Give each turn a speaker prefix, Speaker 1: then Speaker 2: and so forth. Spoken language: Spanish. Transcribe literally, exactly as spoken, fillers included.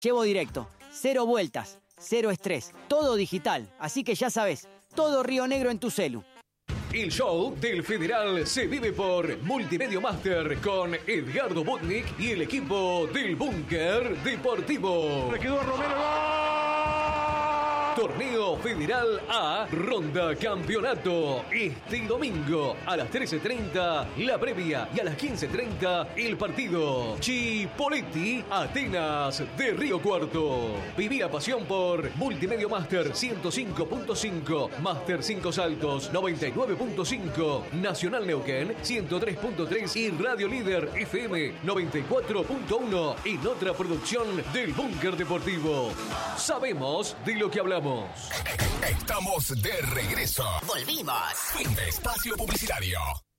Speaker 1: Llevo directo, cero vueltas, cero estrés, todo digital. Así que ya sabes, todo Río Negro en tu celu.
Speaker 2: El show del Federal se vive por Multimedia Master con Edgardo Botnik y el equipo del Búnker Deportivo.
Speaker 3: Le quedó a Romero. ¡Gol!
Speaker 2: Torneo Federal A, Ronda Campeonato. Este domingo a las trece treinta, la previa, y a las quince treinta, el partido. Chipolletti, Atenas de Río Cuarto. Viví la pasión por Multimedia Master ciento cinco punto cinco, Master cinco Saltos noventa y nueve punto cinco, Nacional Neuquén ciento tres punto tres y Radio Líder F M noventa y cuatro punto uno en otra producción del Búnker Deportivo. Sabemos de lo que hablamos.
Speaker 4: Estamos de regreso.
Speaker 5: Volvimos.
Speaker 4: Fin de espacio publicitario.